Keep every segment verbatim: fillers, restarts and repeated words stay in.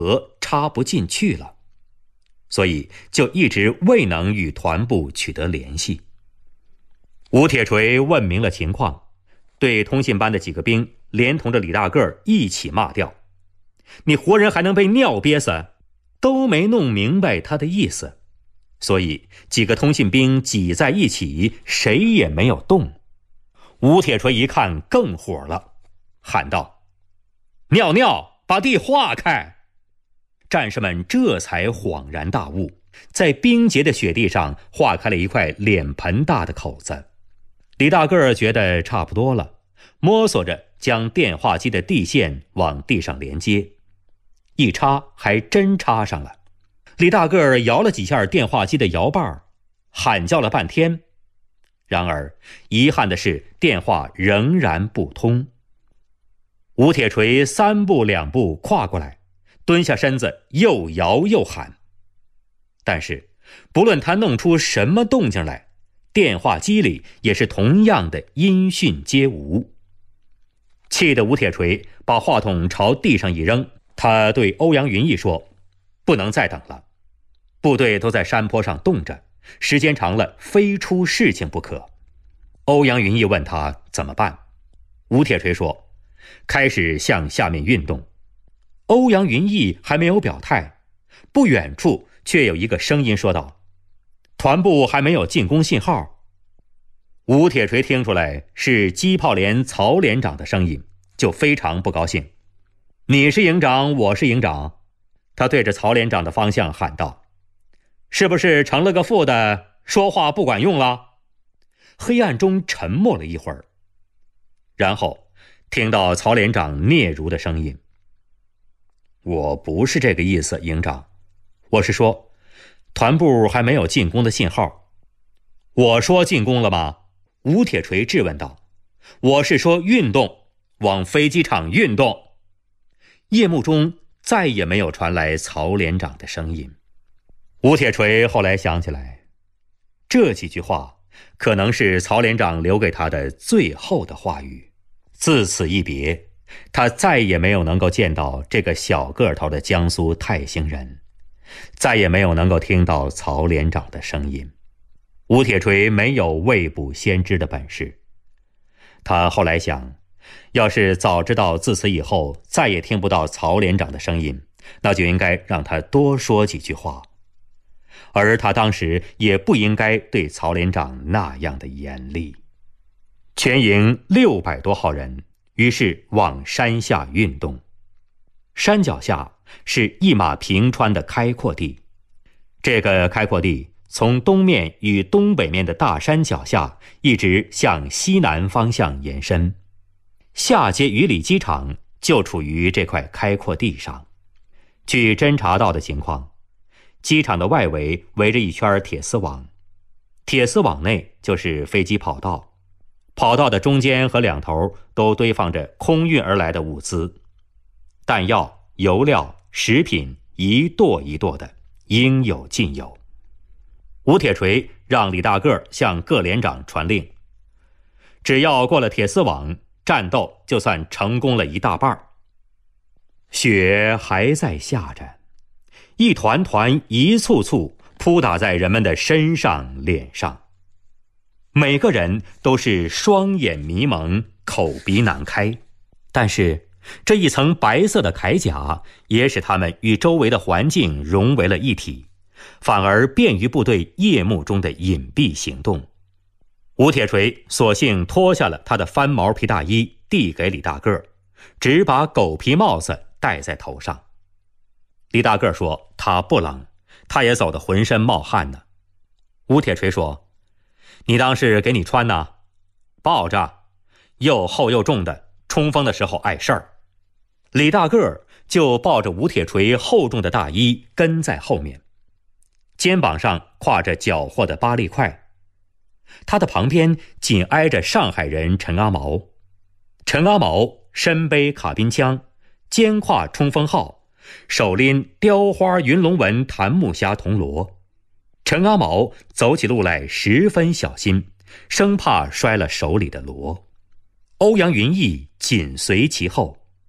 额插不进去了，所以就一直未能与团部取得联系。吴铁锤问明了情况，对通信班的几个兵连同着李大个一起骂掉：你活人还能被尿憋死？都没弄明白他的意思，所以几个通信兵挤在一起，谁也没有动。吴铁锤一看更火了，喊道：尿尿，把地化开！战士们这才恍然大悟，在冰结的雪地上划开了一块脸盆大的口子。李大个觉得差不多了，摸索着将电话机的地线往地上连接，一插还真插上了。李大个摇了几下电话机的摇把，喊叫了半天，然而遗憾的是电话仍然不通。吴铁锤三步两步跨过来，蹲下身子又摇又喊，但是不论他弄出什么动静来，电话机里也是同样的音讯皆无。气得吴铁锤把话筒朝地上一扔，他对欧阳云逸说：不能再等了，部队都在山坡上冻着，时间长了非出事情不可。欧阳云逸问他怎么办，吴铁锤说：开始向下面运动。欧阳云逸还没有表态，不远处却有一个声音说道：团部还没有进攻信号。吴铁锤听出来是机炮连曹连长的声音，就非常不高兴。你是营长，我是营长。他对着曹连长的方向喊道：是不是成了个副的，说话不管用了？黑暗中沉默了一会儿，然后听到曹连长嗫嚅的声音：我不是这个意思，营长，我是说团部还没有进攻的信号。我说进攻了吗？吴铁锤质问道。我是说运动，往飞机场运动。夜幕中再也没有传来曹连长的声音。吴铁锤后来想起来，这几句话可能是曹连长留给他的最后的话语。自此一别，他再也没有能够见到这个小个头的江苏泰兴人，再也没有能够听到曹连长的声音。吴铁锤没有未卜先知的本事。他后来想，要是早知道自此以后再也听不到曹连长的声音，那就应该让他多说几句话。而他当时也不应该对曹连长那样的严厉。全营六百多号人于是往山下运动。山脚下是一马平川的开阔地，这个开阔地从东面与东北面的大山脚下一直向西南方向延伸，下接鱼里机场就处于这块开阔地上。据侦察到的情况，机场的外围围着一圈铁丝网，铁丝网内就是飞机跑道，跑道的中间和两头都堆放着空运而来的物资，弹药、油料、食品一垛一垛的，应有尽有。吴铁锤让李大个向各连长传令，只要过了铁丝网，战斗就算成功了一大半。雪还在下着，一团团一簇簇扑打在人们的身上脸上，每个人都是双眼迷蒙，口鼻难开，但是这一层白色的铠甲也使他们与周围的环境融为了一体，反而便于部队夜幕中的隐蔽行动。吴铁锤索性脱下了他的翻毛皮大衣，递给李大个，只把狗皮帽子戴在头上。李大个说他不冷，他也走得浑身冒汗呢。吴铁锤说：你当是给你穿呢？抱着，又厚又重的，冲锋的时候碍事儿。李大个就抱着吴铁锤厚重的大衣跟在后面，肩膀上挎着缴获的八粒块。他的旁边紧挨着上海人陈阿毛。陈阿毛身背卡宾枪，肩挎冲锋号，手拎雕花云龙纹檀木匣铜锣。陈阿毛走起路来十分小心，生怕摔了手里的锣。欧阳云逸紧随其后，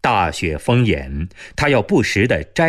大雪封眼，他要不时地摘